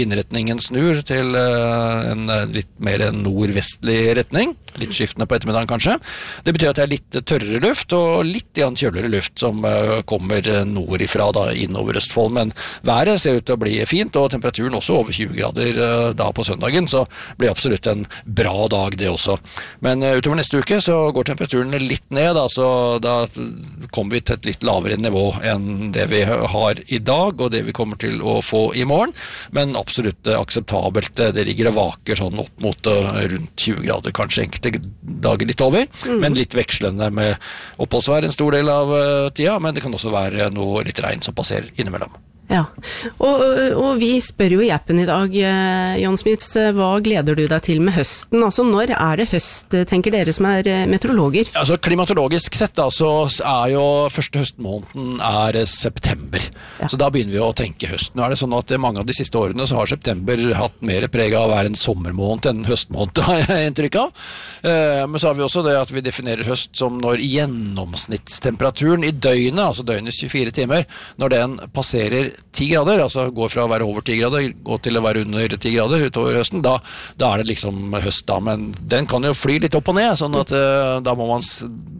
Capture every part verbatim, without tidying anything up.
Vindretningen snur til en litt mer nordvestlig retning, litt skiftende på ettermiddagen kanskje. Det betyr at det er litt tørrere luft og litt igjen kjøligere luft som kommer nordifra da, innover Østfold, men været ser ut til å bli fint, og temperaturen også over tjue grader da på søndagen, så blir absolutt en bra dag det også. Men utover neste uke så går temperaturen litt ned, da, så da kommer vi til et litt lavere nivå enn det vi har i dag, og det vi kommer til å få i morgen, men absolutt akseptabelt. Det ligger og vaker sånn opp mot rundt tjue grader, kanskje enkelte dager litt over, mm. men litt vekslende med oppholdsvær en stor del av tida, men det kan også være noe litt regn som passerer innimellom. Ja, og, og vi spør jo i appen i dag, Jon Smits, hva gleder du deg til med høsten? Altså, når er det høst, tenker dere som er meteorologer? Altså, klimatologisk sett da, så er jo første høstmåneden er september. Ja. Så da begynner vi å tenke høst. Nå er det sånn at mange av de siste årene så har september hatt mer preg av å være en sommermåned enn en høstmåned, har jeg inntrykk av. Men så har vi også det at vi definerer høst som når gjennomsnittstemperaturen i døgnet, altså døgnets tjuefire timer, når den passerer ti grader, altså går fra å være over ti grader, går til å være under ti grader utover høsten, da, da er det liksom høst da, men den kan jo fly litt opp og ned, sånn at uh, da må man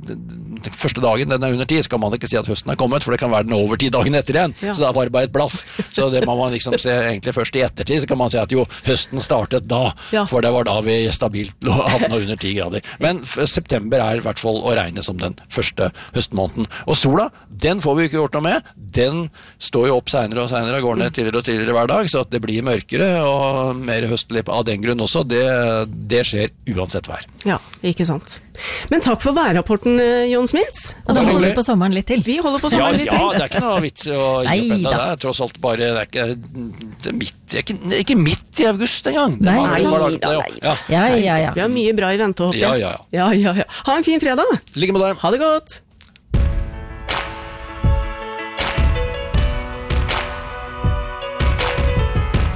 den første dagen den er under ti, så kan man ikke si at høsten er kommet, for det kan være den over ti dagen etter igjen, ja. Så da var det bare et blaff. Så det må man liksom se egentlig først i ettertid, så kan man si at jo, høsten startet da, ja. For det var da vi stabilt havna under ti grader. Men september er i hvert fall å regne som den første høstmåneden. Og sola, den får vi ikke gjort noe med. Den står jo opp senere og senere, går ned tidligere og tidligere hver dag, så at det blir mørkere og mer høstlig av den grunn også, det, det skjer uansett vær. Ja, ikke sant. Men takk for værrapporten, Jon Smits. Og da holder vi på sommeren litt til. Vi holder på sommeren ja, litt til. Ja, det er ikke noe vits å gi opp enda. Det er tross alt bare, det er ikke, det er midt, det er ikke, det er ikke midt i august engang. Nei, nei, nei, nei. Ja. Ja, ja, ja. Vi har mye bra i vente, håper jeg. Ja, ja, ja. Ja, ja, ja. Ha en fin fredag. Like med deg. Ha det godt.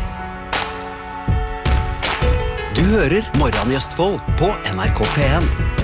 Du hører Morgen i Østfold på N R K P en.